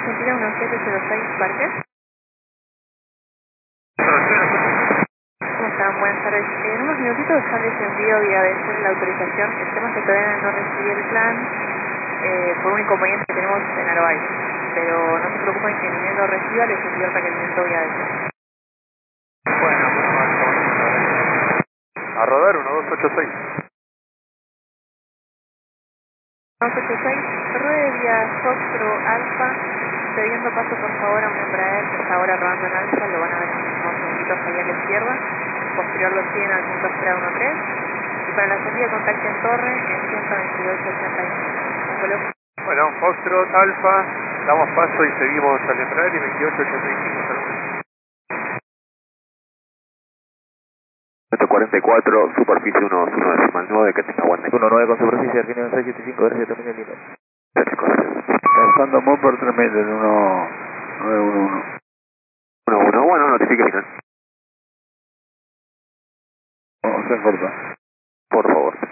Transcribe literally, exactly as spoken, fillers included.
Argentina uno siete cero seis, Parque. ¿Cómo están? Buenas tardes. En unos minutitos ya les envío vía B S la autorización. El tema es que todavía no recibí el plan eh, por un inconveniente que tenemos en Aroay. Pero no se preocupen que ni bien lo reciba, les envío el requerimiento vía B S. Bueno, a rodar uno dos ocho seis. uno dos ocho seis, ruede vía Foxtro Alfa, cediendo paso por favor a un Embraer que está ahora rodando en Alfa, lo van a ver en unos segunditos ahí a la izquierda. Posterior lo siguen al punto espera uno tres. Y para la salida contacten torre en ciento veintidós ochenta y cinco. Bueno, Foxtrot Alfa, damos paso y seguimos al Embraer y veintiocho ochenta y cinco. cuarenta y cuatro, superficie uno uno decimal nueve, que tenga buen uno nueve con superficie, Argentina seis siete cinco, gracias, también el límite. Pasando muy por tres metros, uno nueve uno uno. uno uno, bueno, notifique final. Vamos a hacer corta. Por favor.